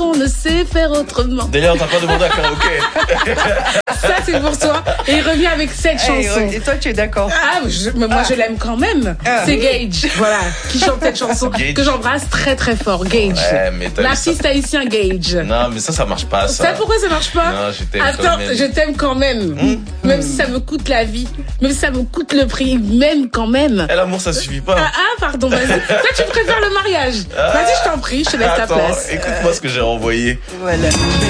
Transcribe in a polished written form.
on ne sait faire autrement. D'ailleurs, t'as pas demandé à karaoké. Ça, c'est pour toi. Et il revient avec cette chanson. Et toi, tu es d'accord? Mais moi, je l'aime quand même. C'est Gage, voilà, qui chante cette chanson Gage. que j'embrasse très très fort. Gage. Ouais, mais t'as L'artiste haïtien Gage. Non, mais ça marche pas, ça. Ça, pourquoi ça marche pas? Non, je t'aime Attends, quand même. je t'aime quand même. Même si ça me coûte la vie. Même si ça me coûte le prix. Même quand même. Et l'amour, ça suffit pas. Pardon, vas-y. Toi, tu préfères le mariage. Vas-y, je t'en prie, je te laisse ta Attends, place. écoute-moi ce que j'ai renvoyé. Voilà.